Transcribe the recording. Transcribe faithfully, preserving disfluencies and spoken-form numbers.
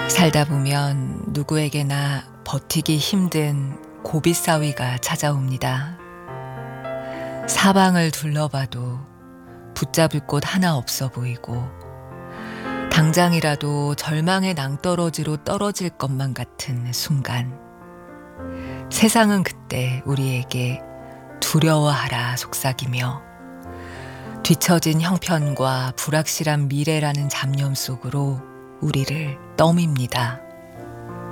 살다 보면 누구에게나 버티기 힘든 고비사위가 찾아옵니다. 사방을 둘러봐도 붙잡을 곳 하나 없어 보이고 당장이라도 절망의 낭떠러지로 떨어질 것만 같은 순간, 세상은 그때 우리에게 두려워하라 속삭이며 뒤처진 형편과 불확실한 미래라는 잡념 속으로 우리를 떠밉니다.